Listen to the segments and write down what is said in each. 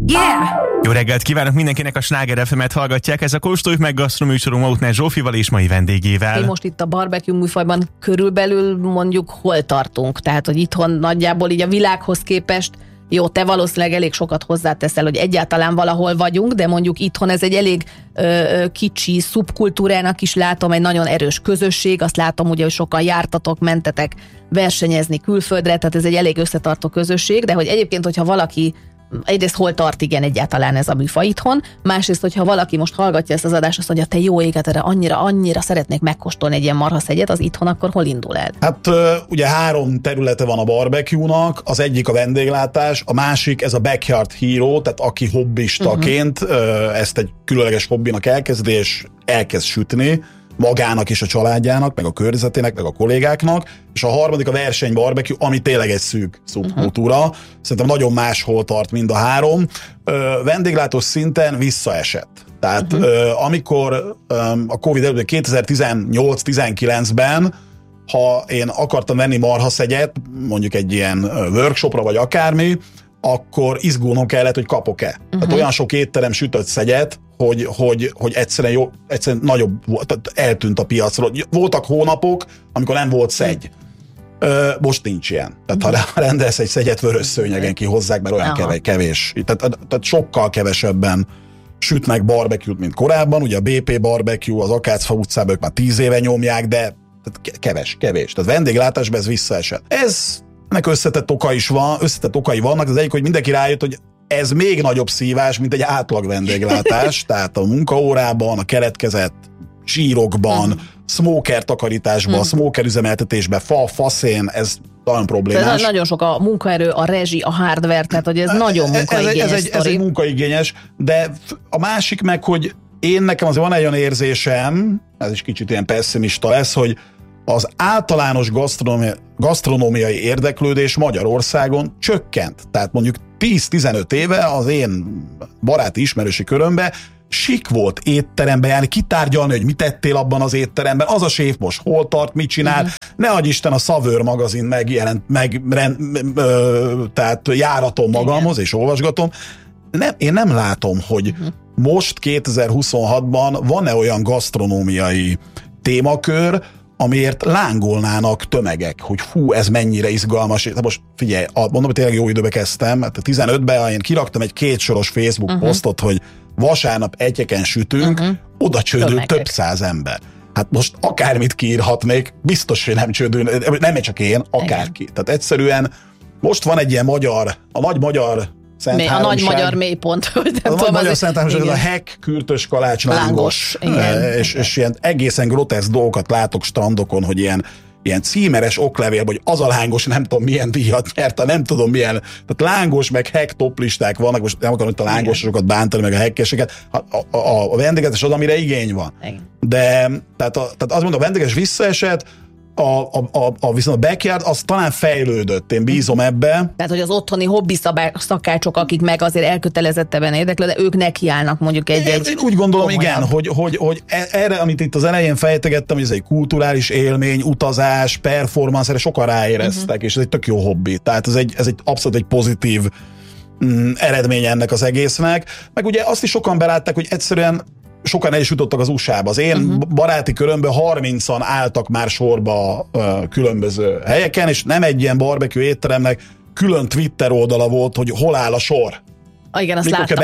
Yeah! Jó reggelt kívánok mindenkinek, a Sláger FM-et hallgatják. Ez a Kóstoljuk meg gasztroműsorunk Mautner Zsófival és mai vendégével. Mi most itt a barbecue műfajban körülbelül mondjuk hol tartunk? Tehát, hogy itthon nagyjából így a világhoz képest, jó, te valószínűleg elég sokat hozzáteszel, hogy egyáltalán valahol vagyunk, de mondjuk itthon ez egy elég kicsi szubkultúrának is látom, egy nagyon erős közösség, azt látom ugye, hogy sokan jártatok, mentetek versenyezni külföldre, tehát ez egy elég összetartó közösség, de hogy egyébként, hogyha valaki egyrészt hol tart igen egyáltalán ez a műfaj itthon, másrészt, hogyha valaki most hallgatja ezt az adást, azt mondja, te jó éget, erre annyira szeretnék megkóstolni egy ilyen marhaszegyet, az itthon akkor hol indul el? Hát ugye 3 területe van a barbecue-nak, az egyik a vendéglátás, a másik ez a backyard hero, tehát aki hobbistaként ezt egy különleges hobbinak elkezdi, és elkezd sütni, magának és a családjának, meg a környezetének, meg a kollégáknak, és a harmadik a verseny barbecue, ami tényleg egy szűk szubkultúra. Szerintem nagyon máshol tart mind a 3. Vendéglátós szinten visszaesett. Tehát amikor a Covid előtt 2018-19-ben, ha én akartam venni marhaszegyet, mondjuk egy ilyen workshopra vagy akármi, akkor izgulnom kellett, hogy kapok-e. Tehát olyan sok étterem sütött szegyet, hogy egyszerűen nagyobb, eltűnt a piacról. Voltak hónapok, amikor nem volt szegy. Most nincs ilyen. Tehát ha rendelsz egy szegyet, vörös szőnyegen kihozzák, mert olyan kevés. Tehát sokkal kevesebben sütnek barbecue-t, mint korábban. Ugye a BP barbecue, az Akácfa utcában ők már 10 éve nyomják, de kevés. Tehát vendéglátásban ez visszaesett. Ennek összetett okai vannak. Az egyik, hogy mindenki rájött, hogy ez még nagyobb szívás, mint egy átlag vendéglátás, tehát a munkaórában, a keletkezett zsírokban, smoker takarításban, smoker üzemeltetésben, faszén, ez nagyon problémás. Ez nagyon sok a munkaerő, a rezsi, a hardware, tehát hogy ez nagyon munkaigényes. Ez egy munkaigényes, de a másik meg, hogy nekem azért van egy olyan érzésem, ez is kicsit ilyen pessimista lesz, hogy az általános gasztronómiai érdeklődés Magyarországon csökkent. Tehát mondjuk 10-15 éve az én baráti ismerősi körömben sik volt étterembe járni, kitárgyalni, hogy mit tettél abban az étteremben, az a séf most hol tart, mit csinál. Ne adj Isten, a Saveur magazin megjelent, tehát járatom magamhoz, és olvasgatom. Én nem látom, hogy most 2026-ban van-e olyan gasztronómiai témakör, amiért lángolnának tömegek, hogy hú, ez mennyire izgalmas. Most figyelj, mondom, hogy tényleg jó időbe kezdtem, hát 15-ben én kiraktam egy 2 soros Facebook posztot, hogy vasárnap egyeken sütünk, oda csődül több 100 ember. Hát most akármit kiírhatnék, biztos, hogy nem csődül, nem csak én, akárki. Tehát egyszerűen most van egy ilyen a nagy magyar Szent a nagy magyar mélypont. A nagy magyar Szent Háromság, ez a hek, kürtös, kalács, lángos. És ilyen egészen groteszk dolgokat látok strandokon, hogy ilyen címeres oklevél, vagy az a lángos, nem tudom milyen díjat nyert, nem tudom milyen, tehát lángos, meg hek toplisták vannak, most nem akarom itt a lángosokat bántani, meg a hekkeseket, a vendégetés az, amire igény van. De tehát azt mondom, a vendéges visszaesett, viszont a backyard az talán fejlődött, én bízom ebbe. Tehát, hogy az otthoni hobbi szakácsok, akik meg azért elkötelezettebben érdeklődnek, ők nekiállnak mondjuk én úgy gondolom, igen, hogy erre, amit itt az elején fejtegettem, hogy ez egy kulturális élmény, utazás, performance, erre sokan ráéreztek, és ez egy tök jó hobbi. Tehát ez egy abszolút egy pozitív eredmény ennek az egésznek. Meg ugye azt is sokan belátták, hogy egyszerűen sokan el is jutottak az USA-ba. Az én baráti körömben 30-an álltak már sorba különböző helyeken, és nem egy ilyen barbecue étteremnek külön Twitter oldala volt, hogy hol áll a sor. Igen, azt láttam.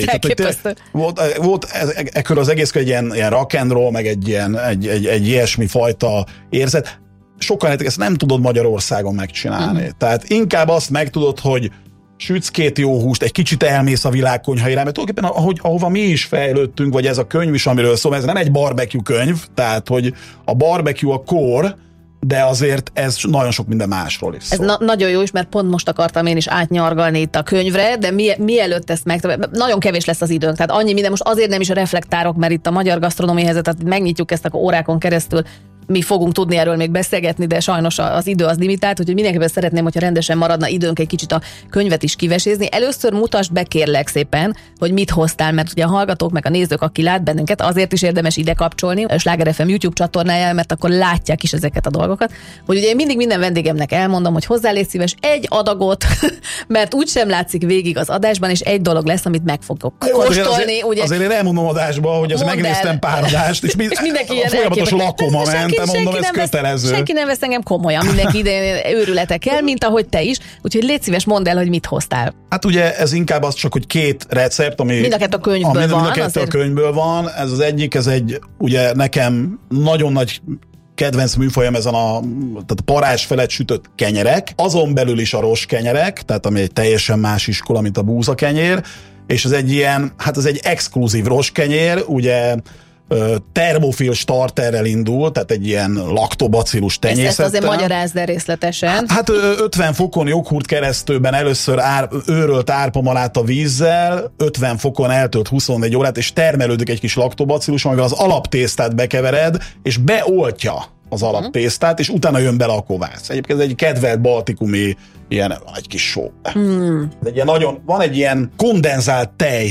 Volt ekkor az egész egy ilyen rock and roll, meg egy ilyesmi fajta érzet. Sokan ezt nem tudod Magyarországon megcsinálni. Tehát inkább azt megtudod, hogy sütsz 2 jó húst, egy kicsit elmész a világ konyhaira, mert tulajdonképpen ahova mi is fejlődtünk, vagy ez a könyv is, amiről szól, ez nem egy barbecue könyv, tehát hogy a barbecue a core, de azért ez nagyon sok minden másról is szól. Ez nagyon jó is, mert pont most akartam én is átnyargalni itt a könyvre, de mielőtt ezt nagyon kevés lesz az időnk, tehát annyi minden, most azért nem is reflektálok, mert itt a magyar gasztronómiai helyzetet megnyitjuk ezt akkor órákon keresztül, mi fogunk tudni erről még beszélgetni, de sajnos az idő az limitált, úgyhogy mindenképpen szeretném, hogyha rendesen maradna időnk egy kicsit a könyvet is kivesézni. Először mutasd be, kérlek szépen, hogy mit hoztál, mert ugye a hallgatók meg a nézők, aki lát bennünket, azért is érdemes ide kapcsolni a Sláger FM YouTube csatornájára, mert akkor látják is ezeket a dolgokat. Hogy ugye én mindig minden vendégemnek elmondom, hogy hozzá légy szíves egy adagot, mert úgysem látszik végig az adásban, és egy dolog lesz, amit meg fogok kóstolni. Azért én elmondom adásba, hogy az megnéztem pár adást, és mindenki ilyen folyamatos lakoma mentem, mondom, ez kötelező. Senki nem vesz engem komolyan, mindenki ide őrületekkel, mint ahogy te is, úgyhogy légy szíves, mondd el, hogy mit hoztál. Hát ugye ez inkább az csak, hogy 2 recept, ami mind a kettő a könyvből van. Mind a kettő a könyvből van, ez az egyik, ez egy ugye nekem nagyon nagy kedvenc műfajom ezen tehát a parázs felett sütött kenyerek, azon belül is a rostkenyerek, tehát ami egy teljesen más iskola, mint a búzakenyér, és ez egy ilyen, hát ez egy exkluzív rostkenyér, ugye termofil starterrel indul, tehát egy ilyen laktobacillus tenyészettel. Ezt azért magyarázd el részletesen. Hát 50 fokon joghurt keresztőben először őrölt árpamaláta vízzel, 50 fokon eltölt 24 órát, és termelődik egy kis laktobacillus, amivel az alaptésztát bekevered, és beoltja az alaptésztát, és utána jön bele a kovász. Egyébként ez egy kedvelt baltikumi ilyen, egy kis só. Egy ilyen van egy ilyen kondenzált tej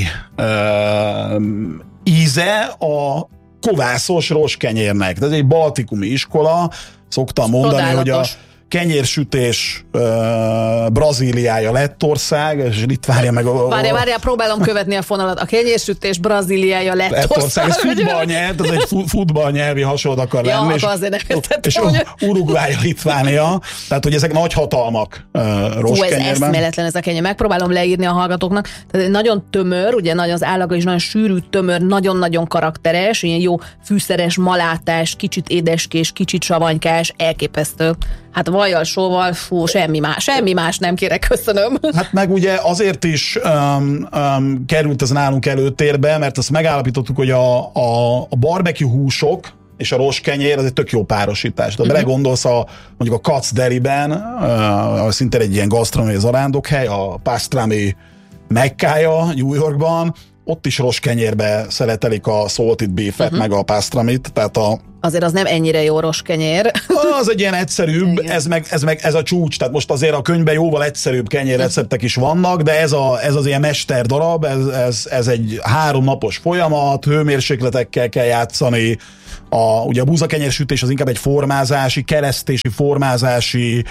íze a kovászos rostkenyérnek. Ez egy baltikumi iskola, szoktam mondani, csodálatos. Hogy a kenyérsütés Brazíliája Lettország, és itt várja meg a... Várjál, próbálom követni a fonalat. A kenyérsütés Brazíliája Lettország. Ez futballnyelv, ez egy futballnyelvi hasonló akar lenni. Ja, azért nem értettem, és Uruguay, Litvánia, tehát hogy ezek nagy hatalmak rostkenyérben. Ez eszméletlen ez a kenyér. Megpróbálom leírni a hallgatóknak. Tehát nagyon tömör, ugye nagyon az állaga is nagyon sűrű, tömör, nagyon-nagyon karakteres, ilyen jó fűszeres, malátás, kicsit édeskés, kicsit savanykás, elképesztő. Hát vajjal, sóval, semmi más nem kérek, köszönöm. Hát meg ugye azért is került ez nálunk előtérbe, mert azt megállapítottuk, hogy a barbecue húsok és a rostkenyér az egy tök jó párosítás. De belegondolsz mondjuk a Katz Deliben, szintén egy ilyen gasztronómiai zarándokhely, a pastrami Mekkája New Yorkban, ott is rostkenyérbe szeletelik a salted beefet, meg a pastramit, tehát azért az nem ennyire jó rostkenyér. Az egy ilyen egyszerűbb, ez a csúcs, tehát most azért a könyvben jóval egyszerűbb kenyérreceptek is vannak, de ez az ilyen mester darab, ez egy 3 napos folyamat, hőmérsékletekkel kell játszani, ugye a búzakenyérsütés az inkább egy formázási, keresztési formázási,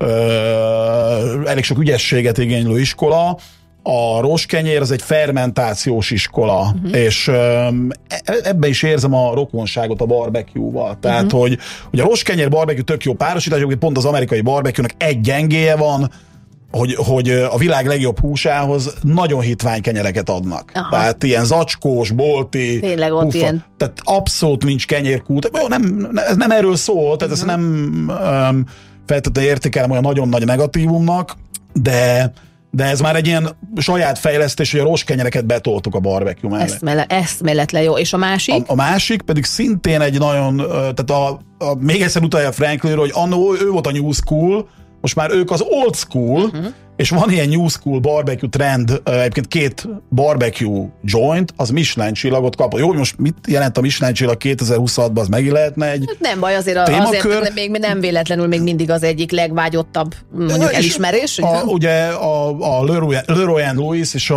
elég sok ügyességet igénylő iskola. A rostkenyér az egy fermentációs iskola, és ebben is érzem a rokonságot a barbecue-val. Tehát, hogy a rostkenyér barbecue tök jó párosítás, hogy pont az amerikai barbecue-nak egy gyengéje van, hogy a világ legjobb húsához nagyon hitvány kenyereket adnak. Aha. Tehát ilyen zacskós, bolti, tényleg ott ilyen. Tehát abszolút nincs kenyérkult. Ez nem erről szól, tehát ezt nem feltétlenül értékelem olyan nagyon nagy negatívumnak, de ez már egy ilyen saját fejlesztés, hogy a rostkenyereket betoltuk a barbecue mellé. Eszméletlen jó. És a másik? A másik pedig szintén egy nagyon, tehát még egyszer utalja Franklinről, hogy annó ő volt a new school, most már ők az old school, és van ilyen new school barbecue trend, egyébként 2 barbecue joint, az Michelin csillagot kap. Jó, most mit jelent a Michelin csillag 2026-ban, az megint lehetne egy hát nem baj, azért még nem véletlenül még mindig az egyik legvágyottabb mondjuk elismerés. Ugye a Leroy & Lewis és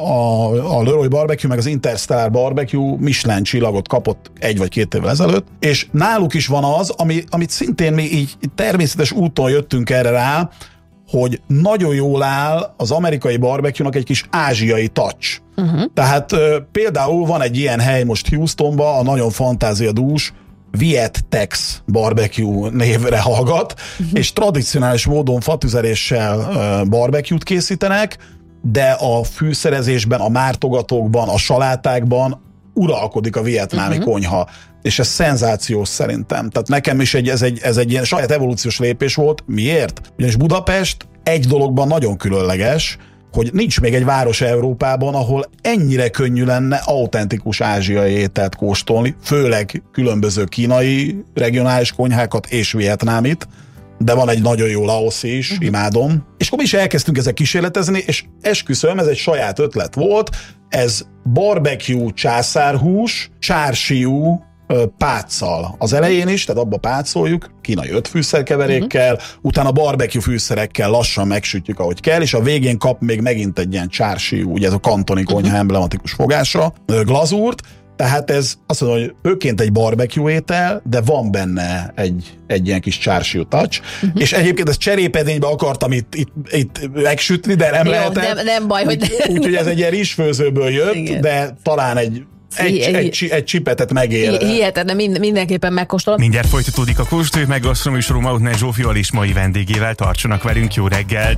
a Leroy Barbecue, meg az Interstellar Barbecue Michelin csillagot kapott 1 vagy 2 évvel ezelőtt, és náluk is van az, amit szintén mi így természetes úton jöttünk erre rá, hogy nagyon jól áll az amerikai barbecue-nak egy kis ázsiai touch. Tehát például van egy ilyen hely most Houstonban, a nagyon fantáziadús Viet Tex Barbecue névre hallgat, és tradicionális módon fatüzeléssel barbecue-t készítenek, de a fűszerezésben, a mártogatókban, a salátákban uralkodik a vietnámi konyha. És ez szenzációs szerintem. Tehát nekem is ez egy ilyen saját evolúciós lépés volt. Miért? Ugyanis Budapest egy dologban nagyon különleges, hogy nincs még egy város Európában, ahol ennyire könnyű lenne autentikus ázsiai ételt kóstolni, főleg különböző kínai regionális konyhákat és vietnámit, de van egy nagyon jó laoszi is, imádom. És akkor mi is elkezdtünk ezzel kísérletezni, és esküszöm, ez egy saját ötlet volt, ez barbecue császárhús, csársíjú páccal az elején is, tehát abba pácoljuk, kínai 5 fűszerkeverékkel, utána barbecue fűszerekkel lassan megsütjük, ahogy kell, és a végén kap még megint egy ilyen csársíjú, ugye ez a kantoni konyha emblematikus fogása, glazúrt, tehát ez azt mondom, hogy főként egy barbecue étel, de van benne egy ilyen kis csársíjú touch, és egyébként ezt cserépedénybe akartam itt megsütni, de nem lehetett. Nem baj, hogy... Úgyhogy ez egy ilyen rizsfőzőből jött, igen. De talán egy csipetet megér. Hihetetlen, mindenképpen megkóstolom. Mindjárt folytatódik a Kóstoljuk meg Gasztronóműsorunk Mautner Zsófival és mai vendégével. Tartsanak velünk, jó reggel!